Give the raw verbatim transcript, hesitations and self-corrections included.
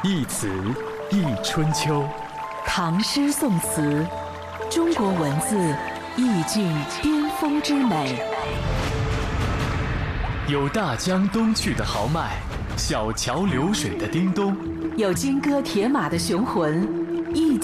一词一春秋， 唐诗宋词，中国文字意境巅峰之美。 有大江东去的豪迈，小桥流水的叮咚， 有金戈铁马的雄浑，意